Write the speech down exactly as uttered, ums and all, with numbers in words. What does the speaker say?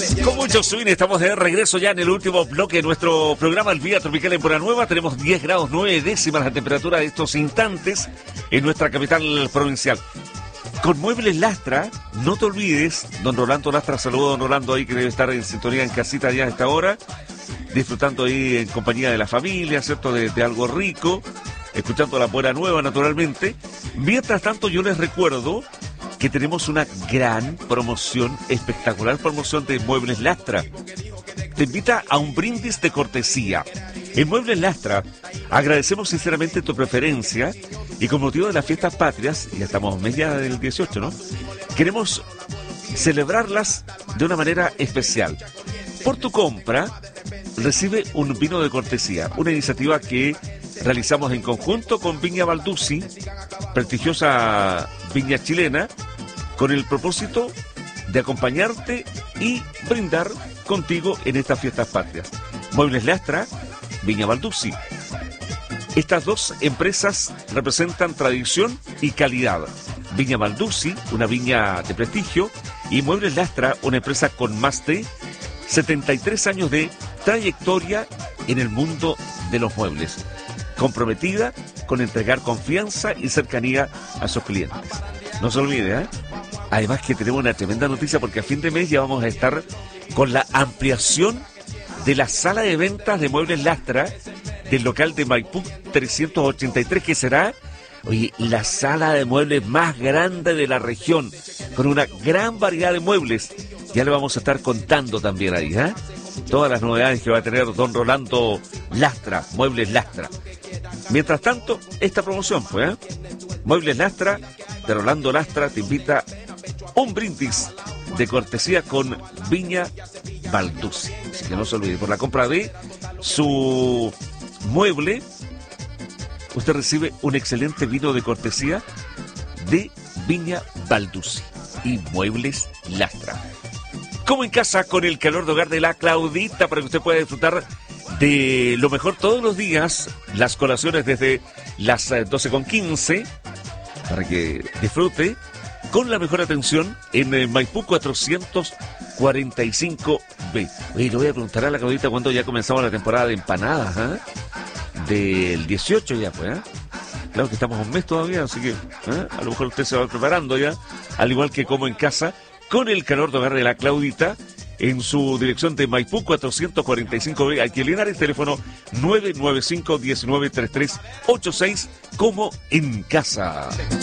Con mucho swing estamos de regreso ya en el último bloque de nuestro programa El Vía Tropical en Pura Nueva. Tenemos diez grados nueve décimas la temperatura de estos instantes en nuestra capital provincial. Con Muebles Lastra, no te olvides, don Rolando Lastra, saludo a don Rolando ahí que debe estar en sintonía en casita ya a esta hora, disfrutando ahí en compañía de la familia, ¿cierto? De, de algo rico, escuchando la buena nueva naturalmente. Mientras tanto yo les recuerdo que tenemos una gran promoción, espectacular promoción de Muebles Lastra. Te invita a un brindis de cortesía. En Muebles Lastra agradecemos sinceramente tu preferencia y con motivo de las fiestas patrias, ya estamos media del dieciocho, ¿no? Queremos celebrarlas de una manera especial. Por tu compra, recibe un vino de cortesía, una iniciativa que realizamos en conjunto con Viña Balduzzi, prestigiosa viña chilena, con el propósito de acompañarte y brindar contigo en estas fiestas patrias. Muebles Lastra, Viña Balduzzi. Estas dos empresas representan tradición y calidad. Viña Balduzzi, una viña de prestigio, y Muebles Lastra, una empresa con más de setenta y tres años de trayectoria en el mundo de los muebles, comprometida con entregar confianza y cercanía a sus clientes. No se olvide, ¿eh? Además que tenemos una tremenda noticia porque a fin de mes ya vamos a estar con la ampliación de la sala de ventas de Muebles Lastra del local de Maipú trescientos ochenta y tres, que será, oye, la sala de muebles más grande de la región, con una gran variedad de muebles. Ya le vamos a estar contando también ahí, ¿eh? Todas las novedades que va a tener don Rolando Lastra, Muebles Lastra. Mientras tanto, esta promoción, pues, ¿eh? Muebles Lastra, de Rolando Lastra, te invita un brindis de cortesía con Viña Balduzzi. Así que no se olvide, por la compra de su mueble, usted recibe un excelente vino de cortesía de Viña Balduzzi y Muebles Lastra. Como en casa, con el calor de hogar de la Claudita, para que usted pueda disfrutar de lo mejor todos los días, las colaciones desde las doce con quince, para que disfrute con la mejor atención en Maipú cuatrocientos cuarenta y cinco B. Oye, le voy a preguntar a la Claudita cuándo ya comenzamos la temporada de empanadas, ¿eh? Del dieciocho ya, pues, ¿eh? Claro que estamos un mes todavía, así que ¿eh? a lo mejor usted se va preparando ya, al igual que como en casa, con el calor de hogar de la Claudita, en su dirección de Maipú cuatrocientos cuarenta y cinco B, aquí en Linares, teléfono nueve nueve cinco, uno nueve tres tres ocho seis, como en casa.